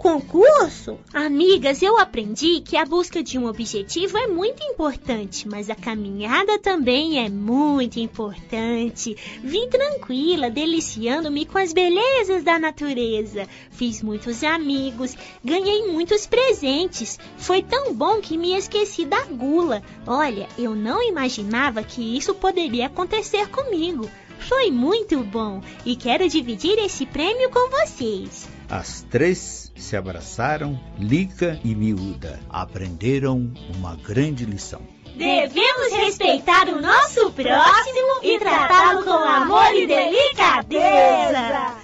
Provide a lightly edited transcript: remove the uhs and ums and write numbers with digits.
concurso? Amigas, eu aprendi que a busca de um objetivo é muito importante, mas a caminhada também é muito importante. Vim tranquila, deliciando-me com as belezas da natureza. Fiz muitos amigos, ganhei muitos presentes. Foi tão bom que me esqueci da gula. Olha, eu não imaginava que isso poderia acontecer comigo. Foi muito bom e quero dividir esse prêmio com vocês. As três se abraçaram, Lica e Miúda. Aprenderam uma grande lição. Devemos respeitar o nosso próximo e tratá-lo com amor e delicadeza.